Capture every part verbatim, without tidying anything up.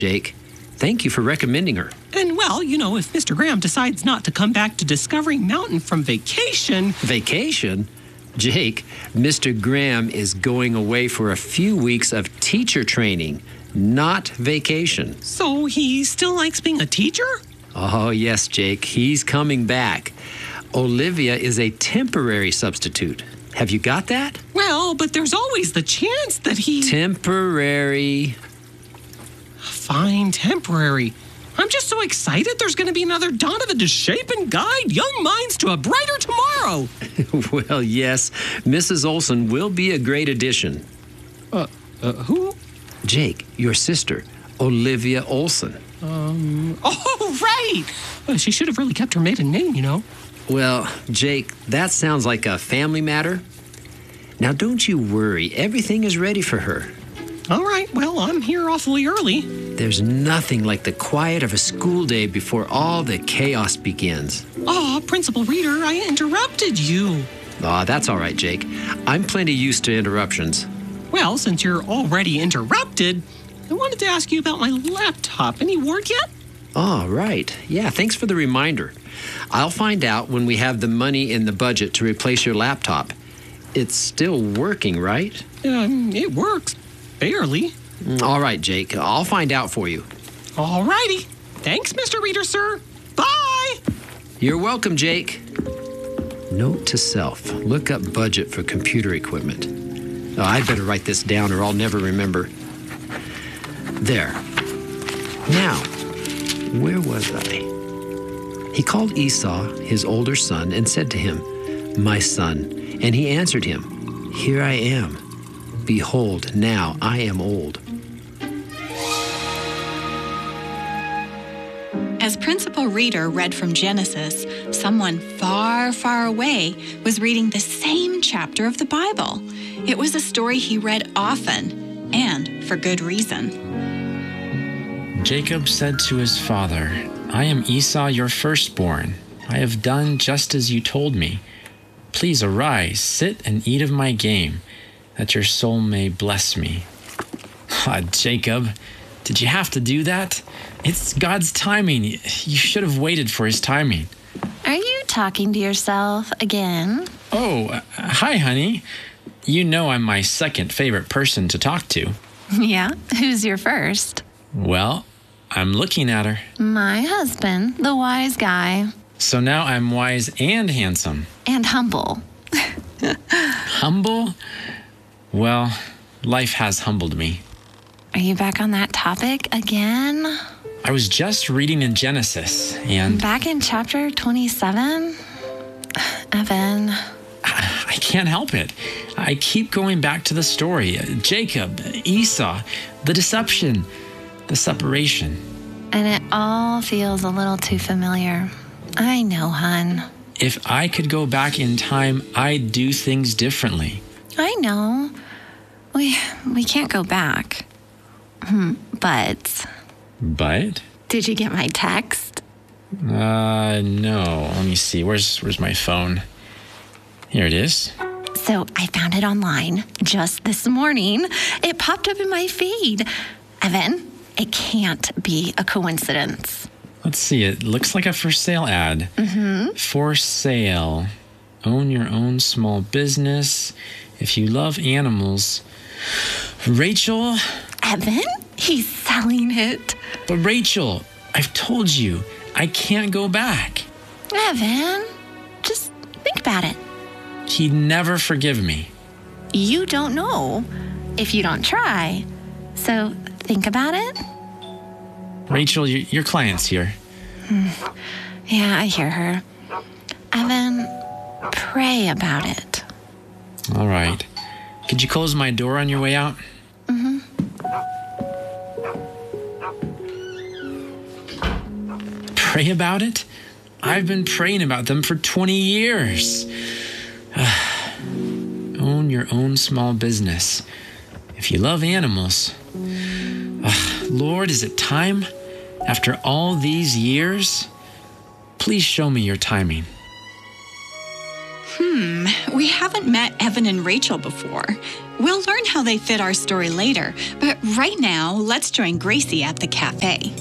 Jake. Thank you for recommending her. And well, you know, if Mister Graham decides not to come back to Discovery Mountain from vacation... Vacation? Jake, Mister Graham is going away for a few weeks of teacher training, not vacation. So he still likes being a teacher? Oh, yes, Jake. He's coming back. Olivia is a temporary substitute. Have you got that? Well, but there's always the chance that he... Temporary. Fine, temporary. I'm just so excited there's going to be another Donovan to shape and guide young minds to a brighter tomorrow. Well, yes, Missus Olson will be a great addition. Uh, uh, who? Jake, your sister, Olivia Olson. Um, oh, right. Uh, she should have really kept her maiden name, you know. Well, Jake, that sounds like a family matter. Now, don't you worry. Everything is ready for her. All right, well, I'm here awfully early. There's nothing like the quiet of a school day before all the chaos begins. Oh, Principal Reader, I interrupted you. Aw, oh, that's all right, Jake. I'm plenty used to interruptions. Well, since you're already interrupted, I wanted to ask you about my laptop. Any word yet? Oh, right. Yeah, thanks for the reminder. I'll find out when we have the money in the budget to replace your laptop. It's still working, right? Um, it works. Barely. All right, Jake. I'll find out for you. All righty. Thanks, Mister Reader, sir. Bye. You're welcome, Jake. Note to self. Look up budget for computer equipment. Oh, I'd better write this down or I'll never remember. There. Now, where was I? He called Esau, his older son, and said to him, "My son." And he answered him, "Here I am. Behold, now I am old." As Principal Reader read from Genesis, someone far, far away was reading the same chapter of the Bible. It was a story he read often, and for good reason. Jacob said to his father, "I am Esau, your firstborn. I have done just as you told me. Please arise, sit and eat of my game, that your soul may bless me." Ah, Jacob, did you have to do that? It's God's timing. You should have waited for his timing. Are you talking to yourself again? Oh, uh, hi, honey. You know I'm my second favorite person to talk to. Yeah? Who's your first? Well, I'm looking at her. My husband, the wise guy. So now I'm wise and handsome. And humble. Humble? Well, life has humbled me. Are you back on that topic again? I was just reading in Genesis, and... Back in chapter twenty-seven? Evan... I can't help it. I keep going back to the story. Jacob, Esau, the deception, the separation. And it all feels a little too familiar. I know, hun. If I could go back in time, I'd do things differently. I know. We we can't go back. Hmm, but... But? Did you get my text? Uh, no. Let me see. Where's where's my phone? Here it is. So I found it online just this morning. It popped up in my feed. Evan, it can't be a coincidence. Let's see. It looks like a for sale ad. Mm-hmm. For sale. Own your own small business. If you love animals. Rachel? Evan? He's selling it. But Rachel, I've told you, I can't go back. Evan, just think about it. He'd never forgive me. You don't know if you don't try. So think about it. Rachel, your, your client's here. Mm. Yeah, I hear her. Evan, pray about it. All right. Could you close my door on your way out? Mm-hmm. Pray about it? I've been praying about them for twenty years. Own your own small business. If you love animals. Uh, Lord, is it time? After all these years? Please show me your timing. Hmm, we haven't met Evan and Rachel before. We'll learn how they fit our story later, but right now, let's join Gracie at the cafe.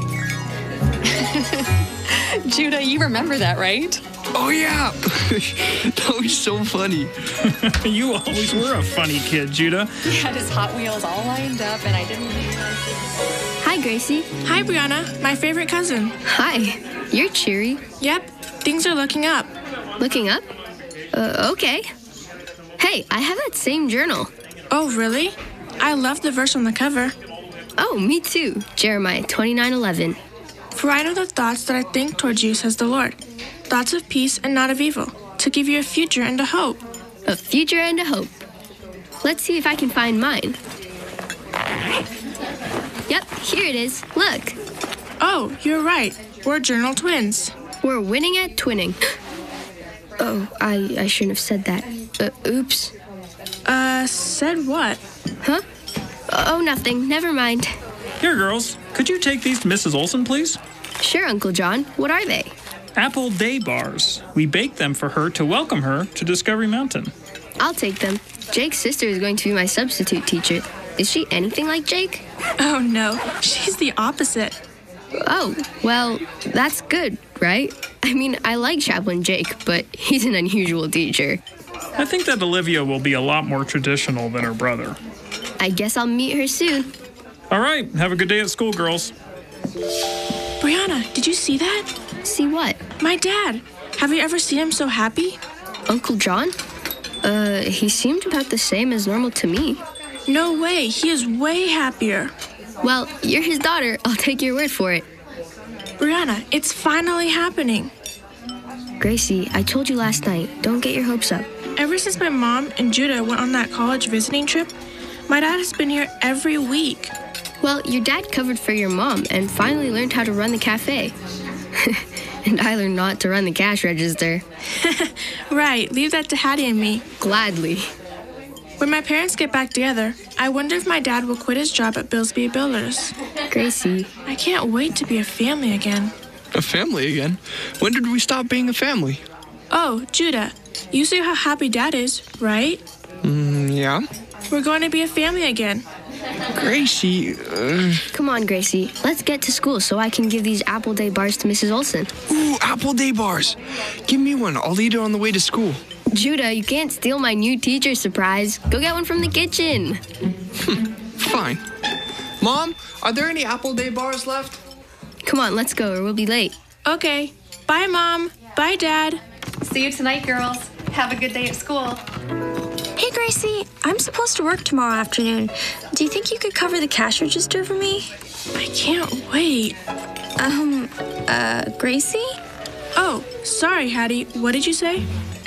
Judah, you remember that, right? Oh, yeah. That was so funny. You always were a funny kid, Judah. He had his Hot Wheels all lined up, and I didn't realize it. Hi, Gracie. Hi, Brianna, my favorite cousin. Hi. You're cheery. Yep, things are looking up. Looking up? Uh, okay. Hey, I have that same journal. Oh, really? I love the verse on the cover. Oh, me too. Jeremiah twenty-nine eleven. For I know the thoughts that I think towards you, says the Lord. Thoughts of peace and not of evil, to give you a future and a hope. A future and a hope. Let's see if I can find mine. Yep, here it is. Look. Oh, you're right. We're journal twins. We're winning at twinning. Oh, I, I shouldn't have said that. Uh, oops. Uh, said what? Huh? Oh, nothing. Never mind. Here, girls. Could you take these to Missus Olson, please? Sure, Uncle John. What are they? Apple Day Bars. We baked them for her to welcome her to Discovery Mountain. I'll take them. Jake's sister is going to be my substitute teacher. Is she anything like Jake? Oh, no. She's the opposite. Oh, well, that's good, right? I mean, I like Chaplain Jake, but he's an unusual teacher. I think that Olivia will be a lot more traditional than her brother. I guess I'll meet her soon. All right. Have a good day at school, girls. Brianna, did you see that? See what? My dad. Have you ever seen him so happy? Uncle John? Uh, he seemed about the same as normal to me. No way. He is way happier. Well, you're his daughter. I'll take your word for it. Brianna, it's finally happening. Gracie, I told you last night, don't get your hopes up. Ever since my mom and Judah went on that college visiting trip, my dad has been here every week. Well, your dad covered for your mom and finally learned how to run the cafe. And I learned not to run the cash register. Right, leave that to Hattie and me. Gladly. When my parents get back together, I wonder if my dad will quit his job at Billsby Builders. Gracie. I can't wait to be a family again. A family again? When did we stop being a family? Oh, Judah, you see how happy Dad is, right? Mm, yeah. We're going to be a family again. Gracie, uh... Come on, Gracie. Let's get to school so I can give these Apple Day bars to Missus Olson. Ooh, Apple Day bars. Give me one. I'll eat it on the way to school. Judah, you can't steal my new teacher surprise. Go get one from the kitchen. Fine. Mom, are there any Apple Day bars left? Come on, let's go or we'll be late. Okay. Bye, Mom. Bye, Dad. See you tonight, girls. Have a good day at school. Hey, Gracie, I'm supposed to work tomorrow afternoon. Do you think you could cover the cash register for me? I can't wait. Um, uh, Gracie? Oh, sorry, Hattie. What did you say?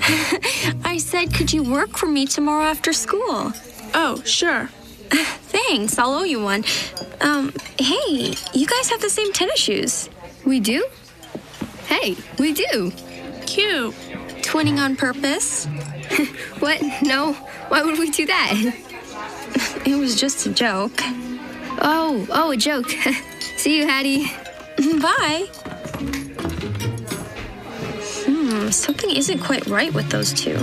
I said, could you work for me tomorrow after school? Oh, sure. Thanks, I'll owe you one. Um, hey, you guys have the same tennis shoes. We do? Hey, we do. Cute. Twinning on purpose? What? No. Why would we do that? It was just a joke. Oh, oh, a joke. See you, Hattie. Bye. Hmm, something isn't quite right with those two.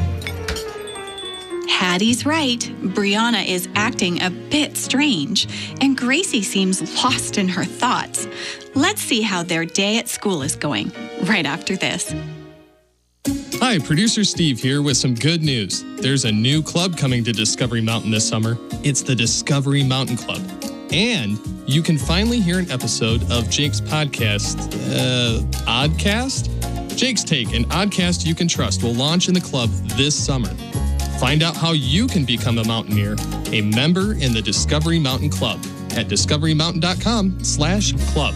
Hattie's right. Brianna is acting a bit strange, and Gracie seems lost in her thoughts. Let's see how their day at school is going right after this. Hi, producer Steve here with some good news. There's a new club coming to Discovery Mountain this summer. It's the Discovery Mountain Club. And you can finally hear an episode of Jake's podcast, uh, Oddcast? Jake's Take, an oddcast you can trust, will launch in the club this summer. Find out how you can become a mountaineer, a member in the Discovery Mountain Club at discoverymountain.com slash club.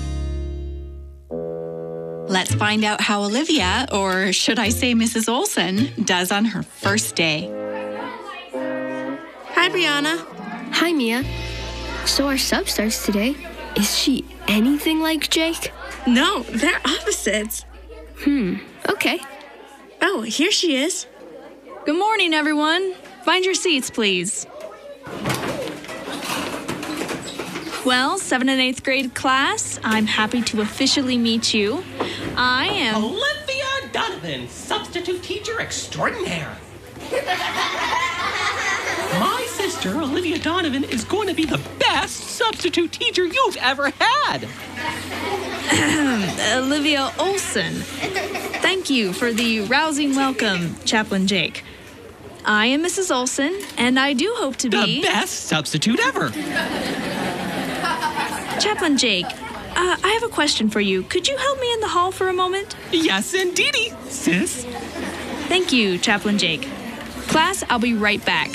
Let's find out how Olivia, or should I say Missus Olson, does on her first day. Hi, Brianna. Hi, Mia. So our sub starts today. Is she anything like Jake? No, they're opposites. Hmm, okay. Oh, here she is. Good morning, everyone. Find your seats, please. Well, seventh and eighth grade class, I'm happy to officially meet you. I am... Olivia Donovan, substitute teacher extraordinaire. My Mister Olivia Donovan is going to be the best substitute teacher you've ever had. Olivia Olson. Thank you for the rousing welcome, Chaplain Jake. I am Missus Olson, and I do hope to be... The best substitute ever. Chaplain Jake, uh, I have a question for you. Could you help me in the hall for a moment? Yes, indeedy, sis. Thank you, Chaplain Jake. Class, I'll be right back.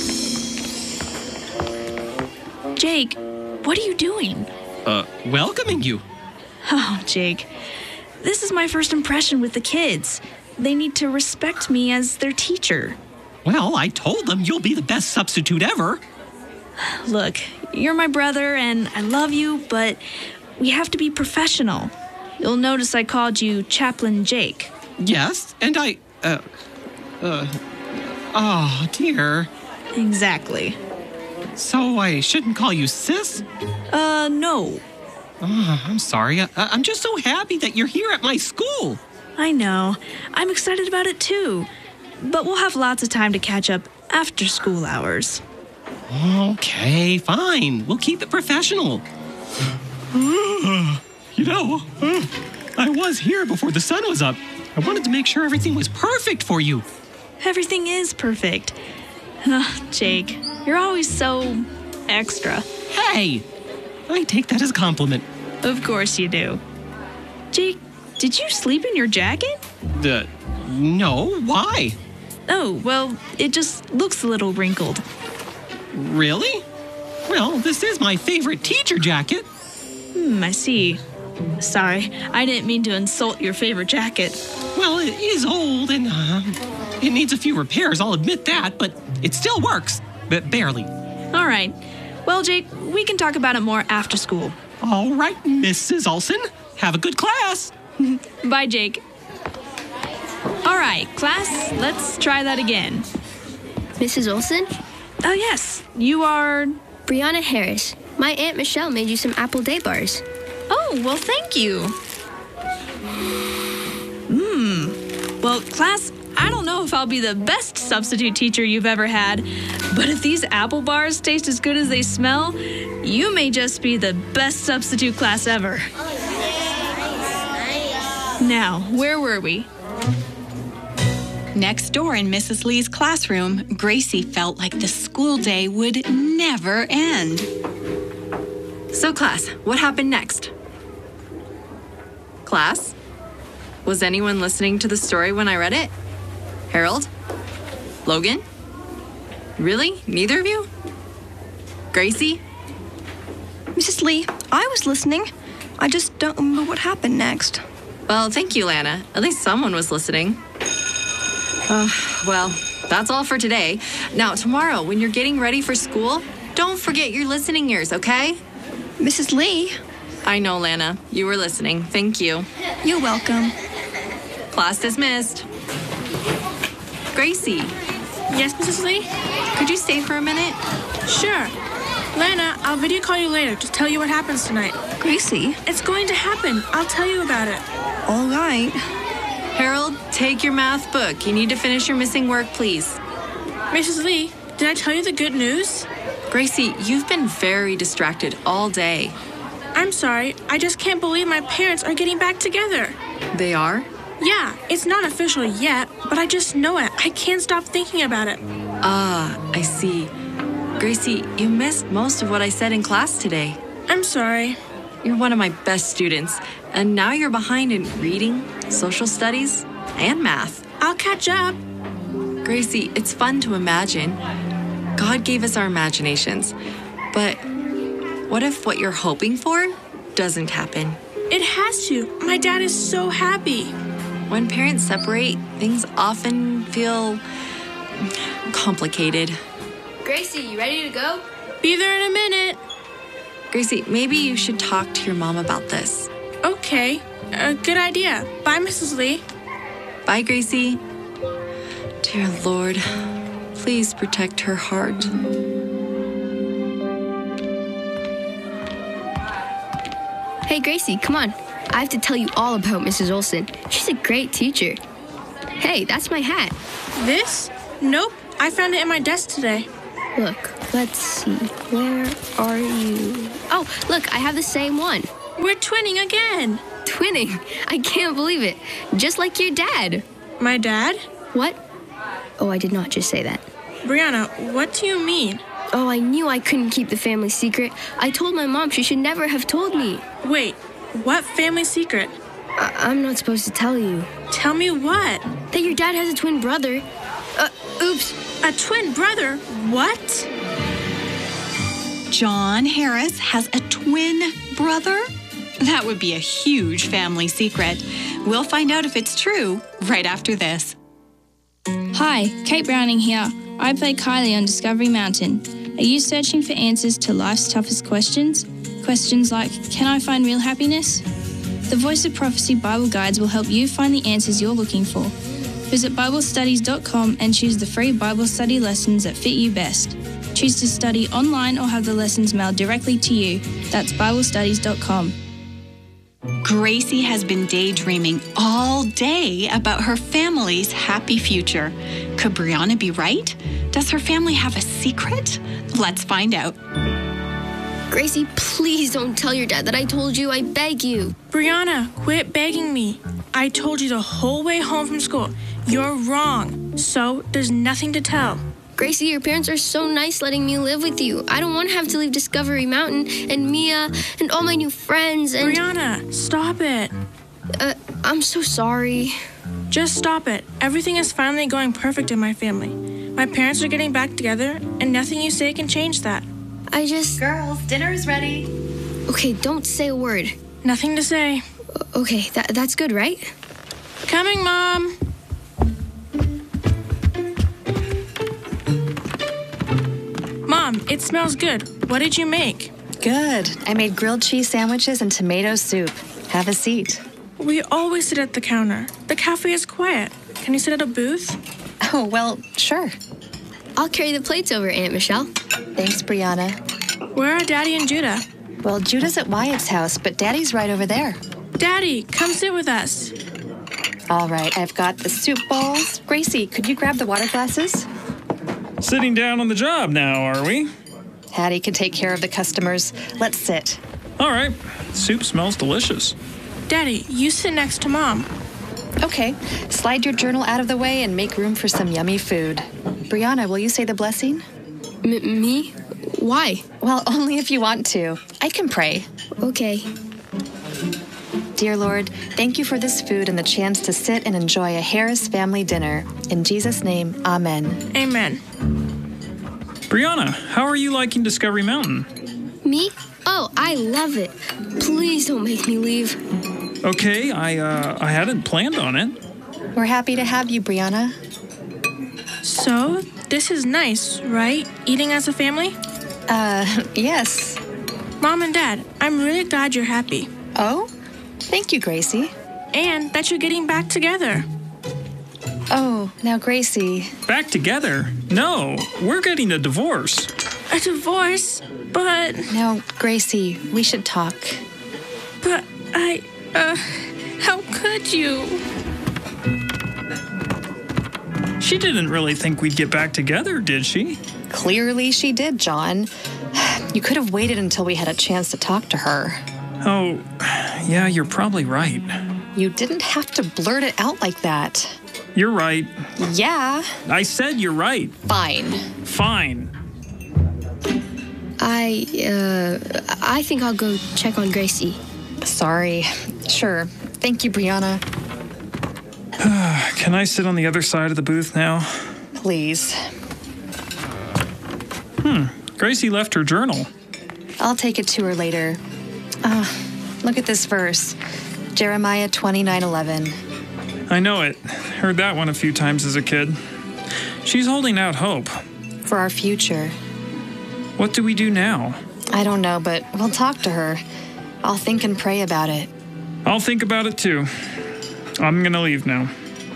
Jake, what are you doing? Uh, welcoming you. Oh, Jake. This is my first impression with the kids. They need to respect me as their teacher. Well, I told them you'll be the best substitute ever. Look, you're my brother and I love you, but we have to be professional. You'll notice I called you Chaplain Jake. Yes, and I... Uh... Uh... Oh, dear. Exactly. So I shouldn't call you sis? Uh, no. Oh, I'm sorry. I, I'm just so happy that you're here at my school. I know. I'm excited about it too. But we'll have lots of time to catch up after school hours. Okay, fine. We'll keep it professional. You know, I was here before the sun was up. I wanted to make sure everything was perfect for you. Everything is perfect. Oh, Jake, you're always so extra. Hey, I take that as a compliment. Of course you do. Jake, did you sleep in your jacket? Uh, no, why? Oh, well, it just looks a little wrinkled. Really? Well, this is my favorite teacher jacket. Hmm, I see. Sorry, I didn't mean to insult your favorite jacket. Well, it is old and uh, it needs a few repairs, I'll admit that, but it still works, but barely. All right. Well, Jake, we can talk about it more after school. All right, Missus Olson. Have a good class. Bye, Jake. All right, class, let's try that again. Missus Olson? Oh, yes. You are... Brianna Harris. My Aunt Michelle made you some apple day bars. Oh, well, thank you. Mmm. Well, class, I don't know if I'll be the best substitute teacher you've ever had, but if these apple bars taste as good as they smell, you may just be the best substitute class ever. Now, where were we? Next door in Missus Lee's classroom, Gracie felt like the school day would never end. So, class, what happened next? Class? Was anyone listening to the story when I read it? Harold? Logan? Really? Neither of you? Gracie? Missus Lee, I was listening. I just don't remember what happened next. Well, thank you, Lana. At least someone was listening. Uh, well, that's all for today. Now, tomorrow, when you're getting ready for school, don't forget your listening ears, okay? Missus Lee? I know, Lana. You were listening. Thank you. You're welcome. Class dismissed. Gracie. Yes, Missus Lee? Could you stay for a minute? Sure. Lana, I'll video call you later to tell you what happens tonight. Gracie? It's going to happen. I'll tell you about it. All right. Harold, take your math book. You need to finish your missing work, please. Missus Lee, did I tell you the good news? Gracie, you've been very distracted all day. I'm sorry. I just can't believe my parents are getting back together. They are? Yeah, it's not official yet, but I just know it. I can't stop thinking about it. Ah, I see. Gracie, you missed most of what I said in class today. I'm sorry. You're one of my best students, and now you're behind in reading, social studies, and math. I'll catch up. Gracie, it's fun to imagine. God gave us our imaginations, but what if what you're hoping for doesn't happen? It has to. My dad is so happy. When parents separate, things often feel complicated. Gracie, you ready to go? Be there in a minute. Gracie, maybe you should talk to your mom about this. Okay, a good idea. Bye, Missus Lee. Bye, Gracie. Dear Lord, please protect her heart. Hey, Gracie, come on. I have to tell you all about Missus Olson. She's a great teacher. Hey, that's my hat. This? Nope. I found it in my desk today. Look, let's see. Where are you? Oh, look, I have the same one. We're twinning again. Twinning? I can't believe it. Just like your dad. My dad? What? Oh, I did not just say that. Brianna, what do you mean? Oh, I knew I couldn't keep the family secret. I told my mom she should never have told me. Wait, what family secret? I- I'm not supposed to tell you. Tell me what? That your dad has a twin brother. Uh, oops. A twin brother? What? John Harris has a twin brother? That would be a huge family secret. We'll find out if it's true right after this. Hi, Kate Browning here. I play Kylie on Discovery Mountain. Are you searching for answers to life's toughest questions? Questions like, can I find real happiness? The Voice of Prophecy Bible Guides will help you find the answers you're looking for. Visit Bible Studies dot com and choose the free Bible study lessons that fit you best. Choose to study online or have the lessons mailed directly to you. That's Bible Studies dot com. Gracie has been daydreaming all day about her family's happy future. Could Brianna be right? Does her family have a secret? Let's find out. Gracie, please don't tell your dad that I told you. I beg you. Brianna, quit begging me. I told you the whole way home from school. You're wrong. So there's nothing to tell. Gracie, your parents are so nice letting me live with you. I don't want to have to leave Discovery Mountain and Mia and all my new friends and... Brianna, stop it. Uh, I'm so sorry. Just stop it. Everything is finally going perfect in my family. My parents are getting back together, and nothing you say can change that. I just... Girls, dinner's ready. Okay, don't say a word. Nothing to say. Okay, that, that's good, right? Coming, Mom. Mom, it smells good. What did you make? Good. I made grilled cheese sandwiches and tomato soup. Have a seat. We always sit at the counter. The cafe is quiet. Can you sit at a booth? Oh, well, sure. I'll carry the plates over, Aunt Michelle. Thanks, Brianna. Where are Daddy and Judah? Well, Judah's at Wyatt's house, but Daddy's right over there. Daddy, come sit with us. All right, I've got the soup bowls. Gracie, could you grab the water glasses? Sitting down on the job now, are we? Hattie can take care of the customers. Let's sit. All right. Soup smells delicious. Daddy, you sit next to Mom. Okay. Slide your journal out of the way and make room for some yummy food. Brianna, will you say the blessing? M- me? Why? Well, only if you want to. I can pray. Okay. Dear Lord, thank you for this food and the chance to sit and enjoy a Harris family dinner. In Jesus' name, amen. Amen. Brianna, how are you liking Discovery Mountain? Me? Oh, I love it. Please don't make me leave. Okay, I, uh, I hadn't planned on it. We're happy to have you, Brianna. So, this is nice, right? Eating as a family? Uh, yes. Mom and Dad, I'm really glad you're happy. Oh? Thank you, Gracie. And that you're getting back together. Oh, now, Gracie. Back together? No, we're getting a divorce. A divorce? But... No, Gracie, we should talk. But I... Uh, how could you? She didn't really think we'd get back together, did she? Clearly she did, John. You could have waited until we had a chance to talk to her. Oh, yeah, you're probably right. You didn't have to blurt it out like that. You're right. Yeah. I said you're right. Fine. Fine. I, uh, I think I'll go check on Gracie. Sorry. Sure. Thank you, Brianna. Can I sit on the other side of the booth now? Please. Hmm. Gracie left her journal. I'll take it to her later. Uh, look at this verse. Jeremiah twenty-nine eleven. I know it. Heard that one a few times as a kid. She's holding out hope. For our future. What do we do now? I don't know, but we'll talk to her. I'll think and pray about it. I'll think about it too. I'm gonna leave now.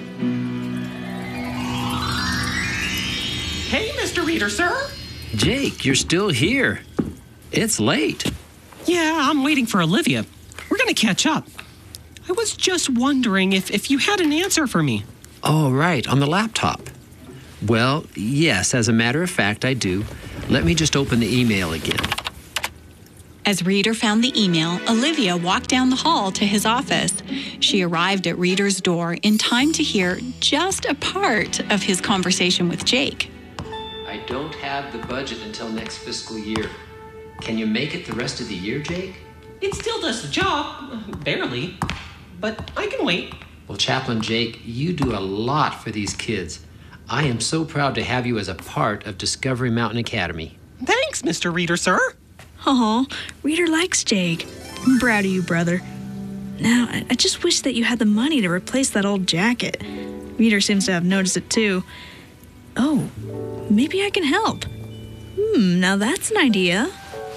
Hey, Mister Reader, sir. Jake, you're still here. It's late. Yeah, I'm waiting for Olivia. We're going to catch up. I was just wondering if, if you had an answer for me. Oh, right, on the laptop. Well, yes, as a matter of fact, I do. Let me just open the email again. As Reader found the email, Olivia walked down the hall to his office. She arrived at Reader's door in time to hear just a part of his conversation with Jake. I don't have the budget until next fiscal year. Can you make it the rest of the year, Jake? It still does the job. Barely. But I can wait. Well, Chaplain Jake, you do a lot for these kids. I am so proud to have you as a part of Discovery Mountain Academy. Thanks, Mister Reader, sir. Oh, Reader likes Jake. I'm proud of you, brother. Now, I just wish that you had the money to replace that old jacket. Reader seems to have noticed it too. Oh, maybe I can help. Hmm, now that's an idea.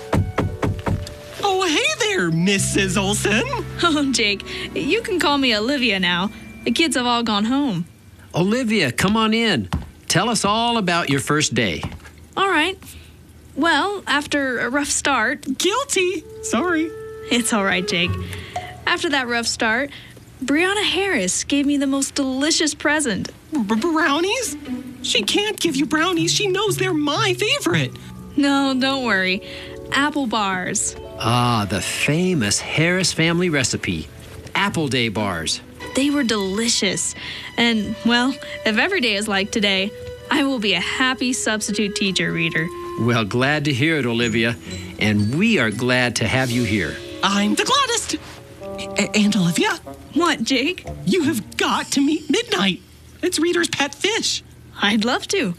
Oh, hey there, Missus Olson. Oh, Jake, you can call me Olivia now. The kids have all gone home. Olivia, come on in. Tell us all about your first day. All right. Well, after a rough start... Guilty. Sorry. It's all right, Jake. After that rough start, Brianna Harris gave me the most delicious present. Brownies? She can't give you brownies. She knows they're my favorite. No, don't worry. Apple bars. Ah, the famous Harris family recipe. Apple Day bars. They were delicious. And, well, if every day is like today, I will be a happy substitute teacher, Reader. Well, glad to hear it, Olivia. And we are glad to have you here. I'm the gladdest. A- and Olivia? What, Jake? You have got to meet Midnight. It's Reader's pet fish. I'd love to.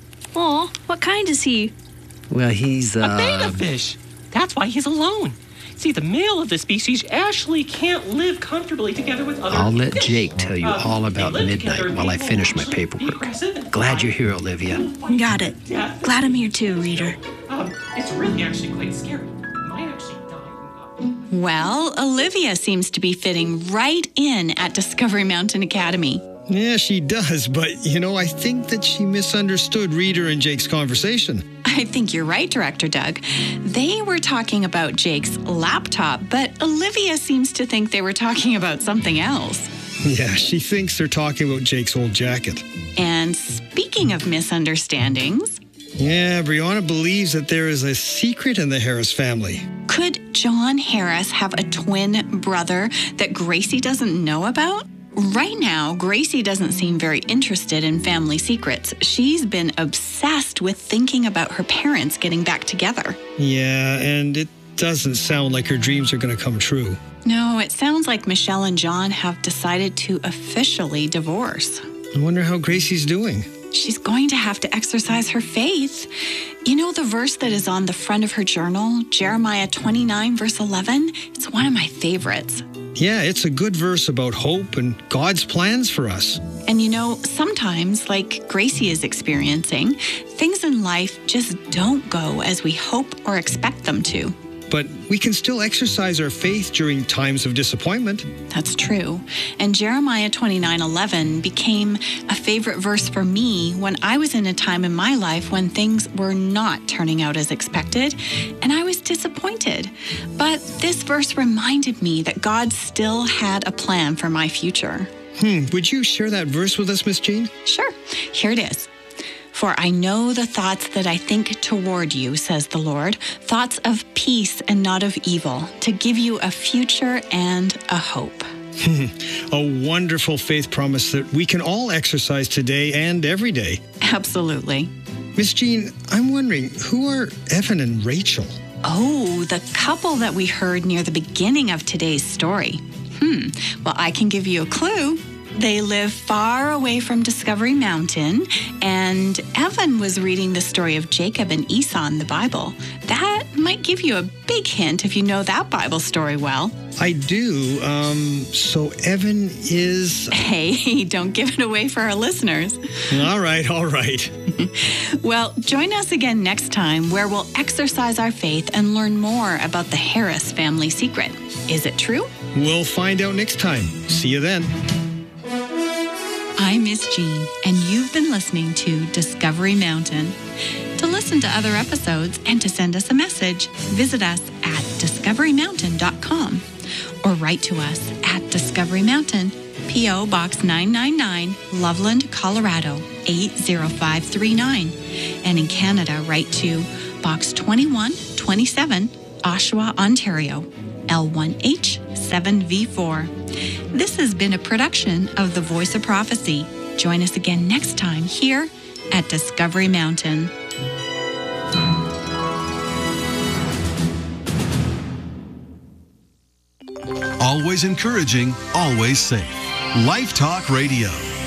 Aw, what kind is he? Well, he's, uh... a betta fish. That's why he's alone. See, the male of the species actually can't live comfortably together with other I'll let fish. Jake tell you Um, all about they live Midnight together, while I they finish my will actually be paperwork. aggressive and Glad you're here, Olivia. Got it. Yeah. Glad I'm here too, Reader. Um, it's really actually quite scary. You might actually die. Well, Olivia seems to be fitting right in at Discovery Mountain Academy. Yeah, she does, but, you know, I think that she misunderstood Reader and Jake's conversation. I think you're right, Director Doug. They were talking about Jake's laptop, but Olivia seems to think they were talking about something else. Yeah, she thinks they're talking about Jake's old jacket. And speaking of misunderstandings... Yeah, Brianna believes that there is a secret in the Harris family. Could John Harris have a twin brother that Gracie doesn't know about? Right now, Gracie doesn't seem very interested in family secrets. She's been obsessed with thinking about her parents getting back together. Yeah, and it doesn't sound like her dreams are going to come true. No, it sounds like Michelle and John have decided to officially divorce. I wonder how Gracie's doing. She's going to have to exercise her faith. You know the verse that is on the front of her journal, Jeremiah twenty-nine, verse eleven? It's one of my favorites. Yeah, it's a good verse about hope and God's plans for us. And you know, sometimes, like Gracie is experiencing, things in life just don't go as we hope or expect them to. But we can still exercise our faith during times of disappointment. That's true. And Jeremiah twenty-nine eleven became a favorite verse for me when I was in a time in my life when things were not turning out as expected, and I was disappointed. But this verse reminded me that God still had a plan for my future. Hmm, would you share that verse with us, Miss Jean? Sure. Here it is. For I know the thoughts that I think toward you, says the Lord, thoughts of peace and not of evil, to give you a future and a hope. A wonderful faith promise that we can all exercise today and every day. Absolutely. Miss Jean, I'm wondering, who are Evan and Rachel? Oh, the couple that we heard near the beginning of today's story. Hmm, well, I can give you a clue. They live far away from Discovery Mountain, and Evan was reading the story of Jacob and Esau in the Bible. That might give you a big hint if you know that Bible story well. I do. Um, so Evan is... Hey, don't give it away for our listeners. All right, all right. Well, join us again next time where we'll exercise our faith and learn more about the Harris family secret. Is it true? We'll find out next time. See you then. I'm Miss Jean, and you've been listening to Discovery Mountain. To listen to other episodes and to send us a message, visit us at discovery mountain dot com or write to us at Discovery Mountain, P O. Box nine nine nine, Loveland, Colorado, eight zero five three nine. And in Canada, write to Box twenty-one twenty-seven, Oshawa, Ontario, L one H seven V four. This has been a production of The Voice of Prophecy. Join us again next time here at Discovery Mountain. Always encouraging, always safe. Life Talk Radio.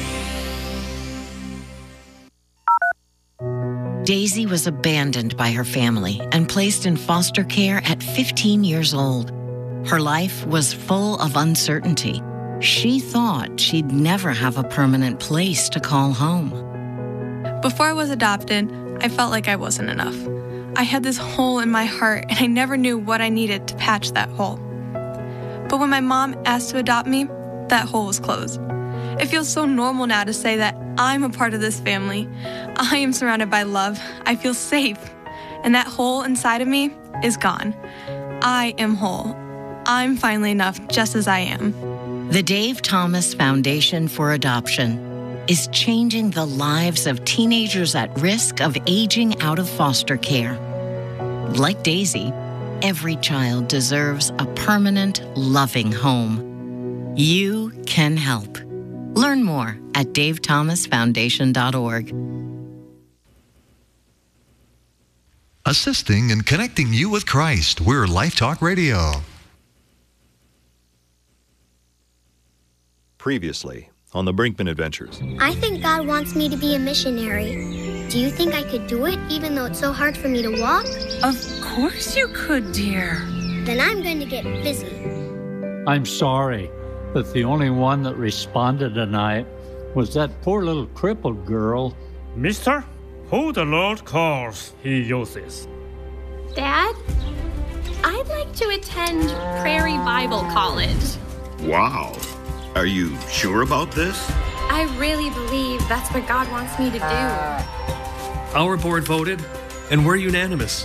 Daisy was abandoned by her family and placed in foster care at fifteen years old. Her life was full of uncertainty. She thought she'd never have a permanent place to call home. Before I was adopted, I felt like I wasn't enough. I had this hole in my heart, and I never knew what I needed to patch that hole. But when my mom asked to adopt me, that hole was closed. It feels so normal now to say that I'm a part of this family. I am surrounded by love. I feel safe. And that hole inside of me is gone. I am whole. I'm finally enough just as I am. The Dave Thomas Foundation for Adoption is changing the lives of teenagers at risk of aging out of foster care. Like Daisy, every child deserves a permanent, loving home. You can help. Learn more at dave thomas foundation dot org. Assisting and connecting you with Christ. We're Life Talk Radio. Previously on the Brinkman Adventures. I think God wants me to be a missionary. Do you think I could do it, even though it's so hard for me to walk? Of course you could, dear. Then I'm going to get busy. I'm sorry, but the only one that responded tonight was that poor little crippled girl. Mister, who the Lord calls, he uses. Dad, I'd like to attend Prairie Bible College. Wow. Are you sure about this? I really believe that's what God wants me to do. Our board voted, and we're unanimous.